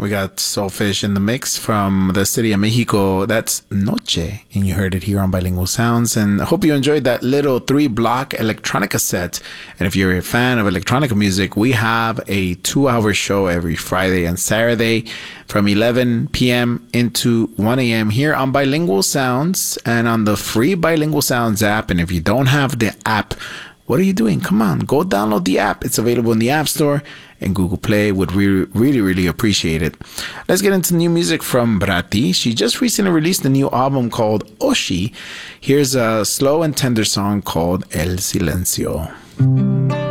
We got Soulfish in the mix from the city of Mexico. That's Noche, and you heard it here on Bilingual Sounds. And I hope you enjoyed that little 3-block electronica set. And if you're a fan of electronica music, we have a 2-hour show every Friday and Saturday from 11 p.m. into 1 a.m. here on Bilingual Sounds and on the free Bilingual Sounds app. And if you don't have the app, what are you doing? Come on, go download the app. It's available in the App Store and Google Play. Would really appreciate it. Let's get into new music from Bratti. She just recently released a new album called Oshi. Here's a slow and tender song called El Silencio.